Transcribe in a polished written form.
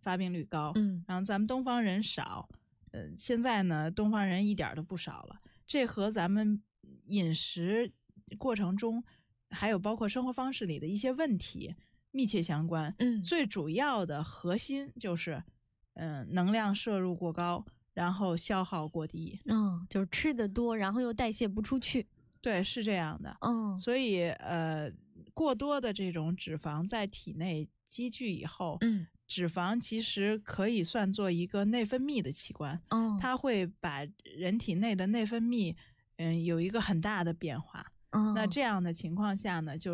发病率高，然后咱们东方人少，现在呢东方人一点都不少了，这和咱们饮食过程中还有包括生活方式里的一些问题密切相关。最主要的核心就是能量摄入过高，然后消耗过低。 就是吃得多，然后又代谢不出去。 对，是这样的。所以过多的这种脂肪在体内积聚以后，脂肪其实可以算作一个内分泌的器官，它会把人体内的内分泌有一个很大的变化。那这样的情况下呢，就